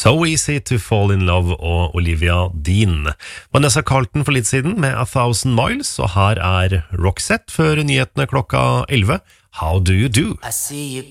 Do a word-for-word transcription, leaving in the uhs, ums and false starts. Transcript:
So Easy to Fall in Love og Olivia Dean. Vanessa Carlton for litt siden med A Thousand Miles, og her er Roxette før nyhetene klokka elleve. How do you do? I see you